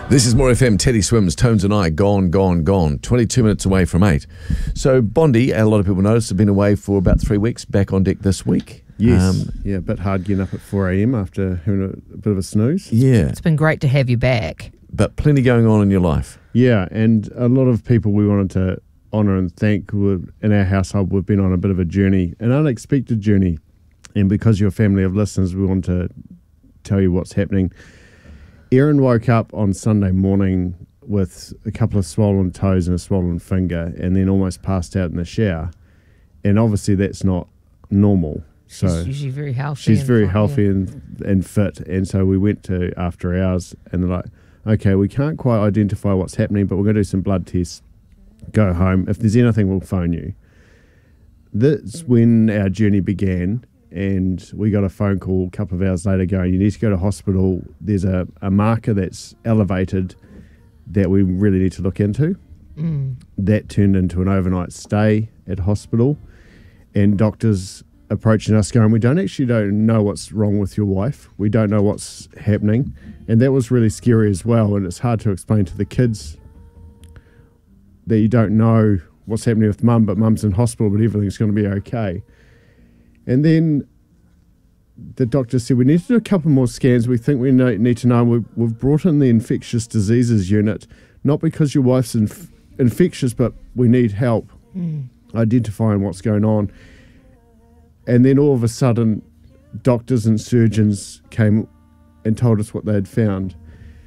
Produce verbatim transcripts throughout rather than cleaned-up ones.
This is More F M. Teddy Swims, Tones and I, gone, gone, gone. twenty-two minutes away from eight. So Bondi, a lot of people noticed, have been away for about three weeks, back on deck this week. Yes. Um, yeah, a bit hard getting up at four a.m. after having a, a bit of a snooze. yeah, It's been great to have you back. but plenty going on in your life. Yeah, and a lot of people we wanted to honour and thank were, in our household. We've been on a bit of a journey, an unexpected journey. And because you're a family of listeners, we want to tell you what's happening. Erin woke up on Sunday morning with a couple of swollen toes and a swollen finger, and then almost passed out in the shower. And obviously that's not normal. So She's usually very healthy. she's and very fine, healthy yeah. and, and fit. And so we went to after hours, and they're like, okay, we can't quite identify what's happening, but we're going to do some blood tests. Go home. If there's anything, we'll phone you. That's when our journey began. And we got a phone call a couple of hours later going, you need to go to hospital. There's a, a marker that's elevated that we really need to look into. Mm. That turned into an overnight stay at hospital, and doctors approaching us going, we don't actually don't know what's wrong with your wife. We don't know what's happening. And that was really scary as well. And it's hard to explain to the kids that you don't know what's happening with mum, but mum's in hospital, but everything's going to be okay. And then the doctor said, we need to do a couple more scans. We think we need to know. We've, we've brought in the infectious diseases unit, not because your wife's inf- infectious, but we need help Mm. identifying what's going on. And then all of a sudden, doctors and surgeons came and told us what they had found.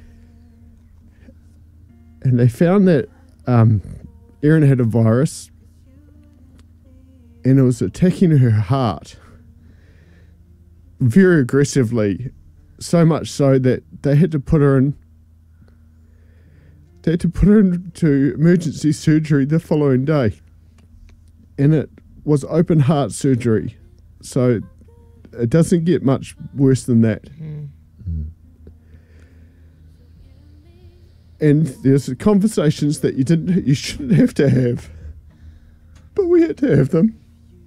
And they found that um, Erin had a virus, and it was attacking her heart very aggressively, so much so that they had to put her in they had to put her into emergency surgery the following day. And it was open heart surgery, so it doesn't get much worse than that. Mm. And there's conversations that you didn't you shouldn't have to have, but we had to have them.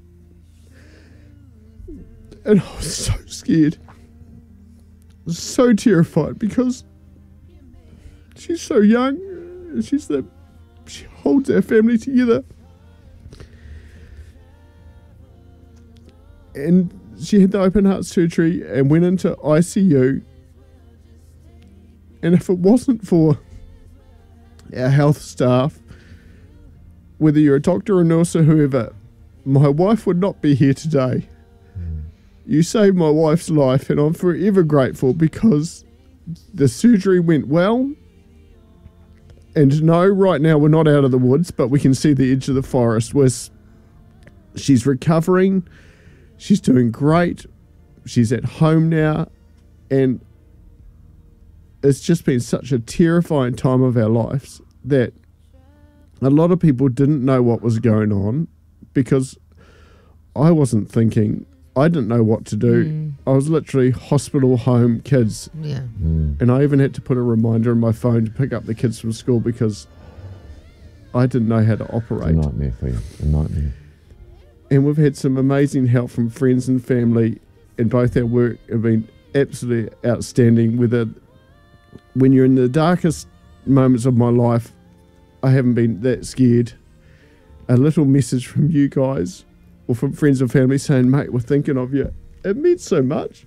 And I was so scared, so terrified, because she's so young, and she's the she holds our family together. And she had the open heart surgery and went into I C U. And if it wasn't for our health staff, whether you're a doctor or nurse or whoever, my wife would not be here today. You saved my wife's life, and I'm forever grateful, because the surgery went well. And no, right now we're not out of the woods, but we can see the edge of the forest where she's recovering. She's doing great. She's at home now. And it's just been such a terrifying time of our lives that a lot of people didn't know what was going on, because I wasn't thinking. I didn't know what to do. Mm. I was literally hospital, home, kids. Yeah. Mm. And I even had to put a reminder on my phone to pick up the kids from school, because I didn't know how to It's a operate. nightmare for you. A nightmare. And we've had some amazing help from friends and family, and both our work have been absolutely outstanding. Whether when you're in the darkest moments of my life, I haven't been that scared. A little message from you guys or from friends and family saying, mate, we're thinking of you. It meant so much,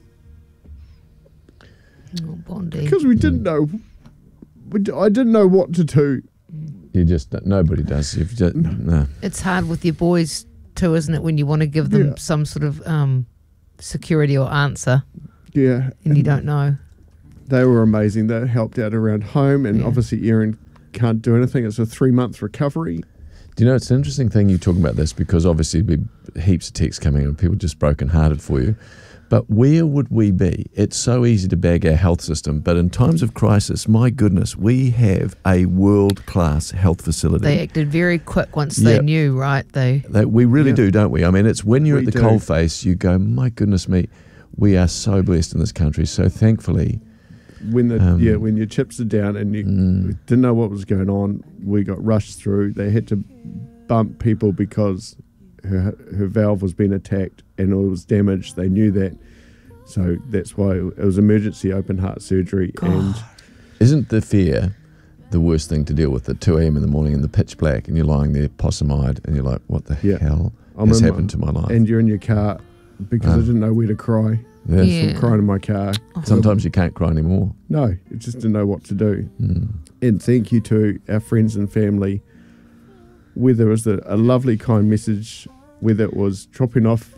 Oh, Bondi. because we didn't know. We d- I didn't know what to do. You just, nobody does. You've just, no. It's hard with your boys too, isn't it, when you want to give them Yeah. some sort of um, security or answer Yeah. and you don't know. They were amazing. They helped out around home, and Yeah. obviously Erin can't do anything. It's a three-month recovery. Do you know, it's an interesting thing you talk about this, because obviously there'll be heaps of texts coming in, people just brokenhearted for you. But where would we be? It's so easy to bag our health system, but in times of crisis, my goodness, we have a world-class health facility. They acted very quick once they Yep. knew, right? They That we really Yep. do, don't we? I mean, it's when you're We at the do. coalface, you go, my goodness me, we are so blessed in this country. So thankfully, When the Um, yeah, when your chips are down and you mm, didn't know what was going on, we got rushed through. They had to bump people because her her valve was being attacked and it was damaged. They knew that, so that's why it was emergency open heart surgery. God. And Isn't the fear the worst thing to deal with at two a.m. in the morning in the pitch black and you're lying there possum-eyed and you're like, what the Yeah. hell I'm has in my- happened to my life? And you're in your car because Uh. I didn't know where to cry. Yeah. Yeah. I'm crying in my car. Sometimes you can't cry anymore. No, it just didn't know what to do. Mm. And thank you to our friends and family, whether it was a, a lovely, kind message, whether it was dropping off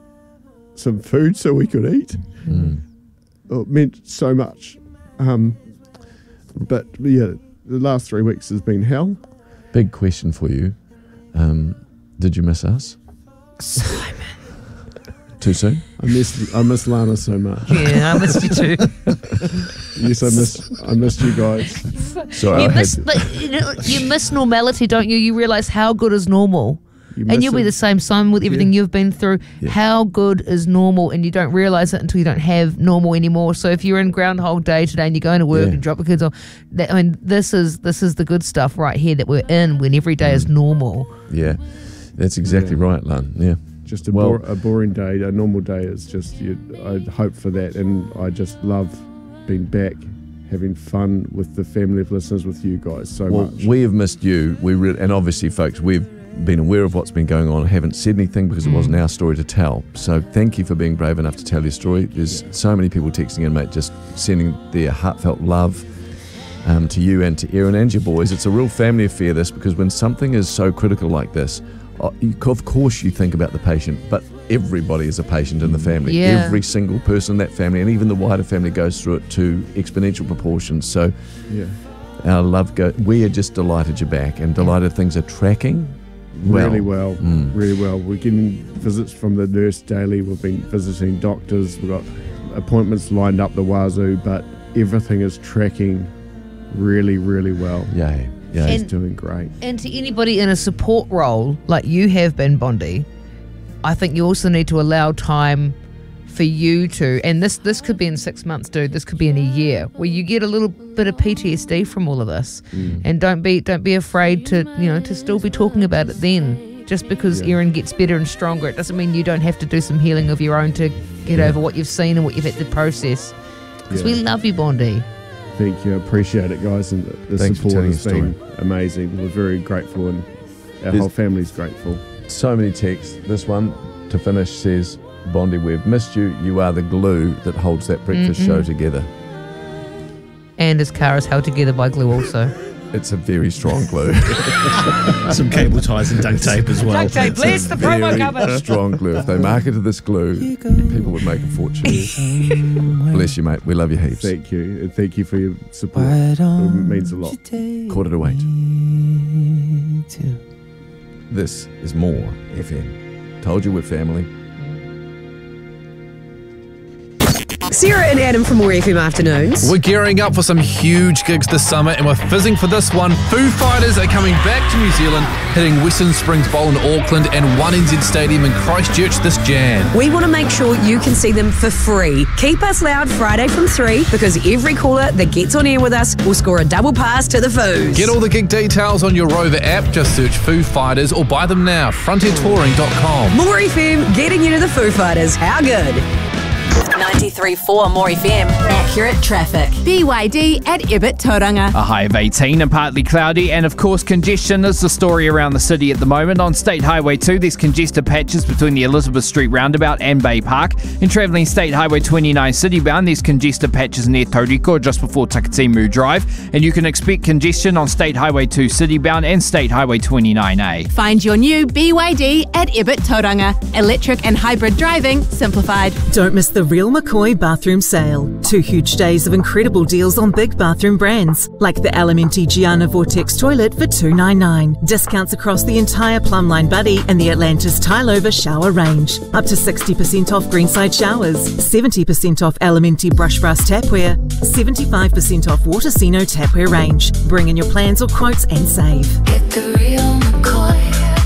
some food so we could eat. Mm. It meant so much. Um, but yeah, the last three weeks has been hell. Big question for you. Um, did you miss us? Simon. Too soon? I miss I miss Lana so much. Yeah, I missed you too. Yes, I miss I missed you guys. So you I miss, had, but you know, you miss normality, don't you? You realise how good is normal. You And miss you'll be it. the same, Simon, with everything Yeah. you've been through. Yeah. How good is normal? And you don't realise it until you don't have normal anymore. So if you're in Groundhog Day today and you're going to work Yeah. and drop the kids off, that, I mean, this is this is the good stuff right here that we're in when every day is normal. yeah, that's exactly Yeah. right, Lan. Yeah. Just a, Well- bore, a boring day, a normal day is just, you, I hope for that. And I just love being back, having fun with the family of listeners, with you guys so Well, much. we have missed you. We re- and obviously, folks, we've been aware of what's been going on. Haven't said anything because it wasn't our story to tell. So thank you for being brave enough to tell your story. There's so many people texting in, mate, just sending their heartfelt love um, to you and to Erin and your boys. It's a real family affair, this, because when something is so critical like this, uh, you- of course you think about the patient, but everybody is a patient in the family. Yeah. Every single person in that family, and even the wider family, goes through it to exponential proportions. So yeah, our love go. We are just delighted you're back and delighted things are tracking well. really well, Mm. really well. We're getting visits from the nurse daily. We've been visiting doctors. We've got appointments lined up the wazoo, but everything is tracking really, really well. Yay. Yay. He's And- doing great. And to anybody in a support role like you have been, Bondi, I think you also need to allow time for you to, and this this could be in six months, dude. This could be in a year, where you get a little bit of P T S D from all of this, Mm. and don't be don't be afraid to you know to still be talking about it then. Just because Yeah. Erin gets better and stronger, it doesn't mean you don't have to do some healing of your own to get Yeah. over what you've seen and what you've had to process. Because Yeah. we love you, Bondi. Thank you. I appreciate it, guys. And the, the Thanks for support telling has your been amazing. We're very grateful, and our There's- whole family's grateful. So many texts. This one to finish says, Bondi, we've missed you. You are the glue that holds that breakfast Mhm. show together. And his car is held together by glue also. It's a very strong glue. Some cable ties and duct tape as well. Duct tape, please, the promo Very cover. strong glue. If they marketed this glue, people would make a fortune. Bless you, mate. We love you heaps. Thank you. And thank you for your support. It means a lot. Quarter to eight. This is More F M. Told you we're family. Sarah and Adam from More F M Afternoons. We're gearing up for some huge gigs this summer and we're fizzing for this one. Foo Fighters are coming back to New Zealand, hitting Western Springs Bowl in Auckland and one N Z Stadium in Christchurch this Jan. We want to make sure you can see them for free. Keep us loud Friday from three because every caller that gets on air with us will score a double pass to the Foos. Get all the gig details on your Rover app. Just search Foo Fighters or buy them now. frontier touring dot com. More F M, getting you to the Foo Fighters. How good? ninety-three point four More F M. Accurate traffic. B Y D at Ibbot Tauranga. A high of eighteen and partly cloudy, and of course congestion is the story around the city at the moment. On State Highway two, there's congested patches between the Elizabeth Street roundabout and Bay Park. In travelling State Highway twenty-nine citybound, there's congested patches near Tauriko just before Takatimu Drive, and you can expect congestion on State Highway two citybound and State Highway twenty-nine A. Find your new B Y D at Ibbot Tauranga. Electric and hybrid driving simplified. Don't miss the Real McCoy bathroom sale. Two huge days of incredible deals on big bathroom brands, like the Elementi Gianna Vortex toilet for two ninety-nine. Discounts across the entire Plumline Buddy and the Atlantis Tile Over shower range. Up to sixty percent off Greenside showers, seventy percent off Elementi brush brass tapware, seventy-five percent off Watersino tapware range. Bring in your plans or quotes and save. Get the Real McCoy.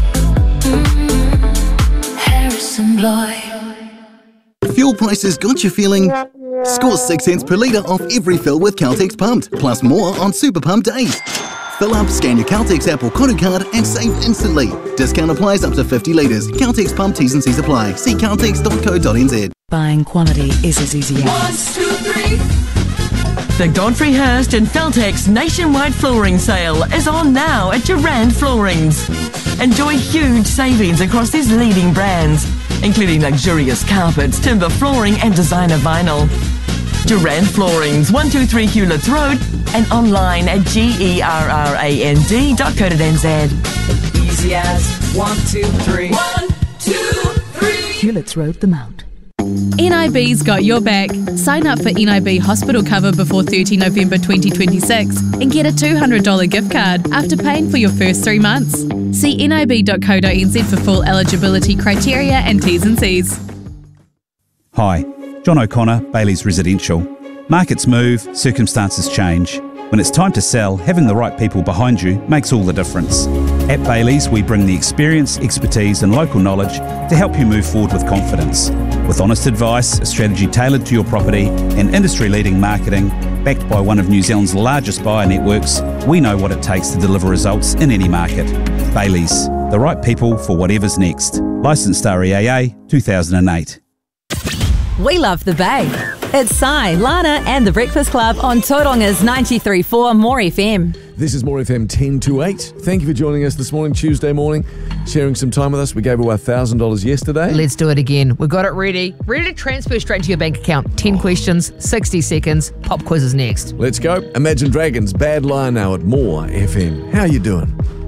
Mm-hmm. Harrison Bloy. Fuel prices got you feeling? Score six cents per litre off every fill with Caltex Pumped, plus more on Super Pump days. Fill up, scan your Caltex app or Koru card and save instantly. Discount applies up to fifty litres. Caltex Pump T's and C's apply. See caltex dot co dot n z. Buying quality is as easy as One, two, three. The Godfrey Hirst and Feltex nationwide flooring sale is on now at Durand Floorings. Enjoy huge savings across these leading brands, including luxurious carpets, timber flooring and designer vinyl. Durand Floorings, one two three Hewletts Road and online at G E R R A N D dot co dot N Z. Easy as one, two, three. One, two, three. Hewletts Road, the Mount. N I B's got your back. Sign up for N I B hospital cover before thirtieth of November twenty twenty-six and get a two hundred dollars gift card after paying for your first three months. See N I B dot co dot N Z for full eligibility criteria and T's and C's. Hi, John O'Connor, Bailey's Residential. Markets move, circumstances change. When it's time to sell, having the right people behind you makes all the difference. At Bailey's, we bring the experience, expertise and local knowledge to help you move forward with confidence. With honest advice, a strategy tailored to your property and industry-leading marketing, backed by one of New Zealand's largest buyer networks, we know what it takes to deliver results in any market. Bailey's, the right people for whatever's next. Licensed R E A A two thousand eight. We love the Bay. It's Sai, Lana and The Breakfast Club on Tauranga's ninety-three point four More F M. This is More F M ten to eight. Thank you for joining us this morning, Tuesday morning, sharing some time with us. We gave away one thousand dollars yesterday. Let's do it again. We've got it ready. Ready to transfer straight to your bank account. ten questions, sixty seconds. Pop quiz is next. Let's go. Imagine Dragons, Bad Lion now at More F M. How you doing?